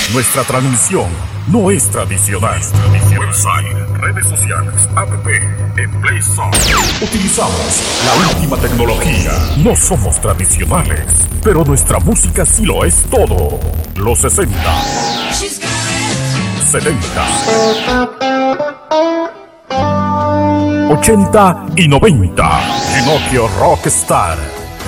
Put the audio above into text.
Nuestra transmisión no es tradicional. Website, redes sociales, app, en Play Store. Utilizamos la última tecnología. No somos tradicionales, pero nuestra música sí lo es todo. Los 60, 70, 80 y 90. Ginocchio Rockstar.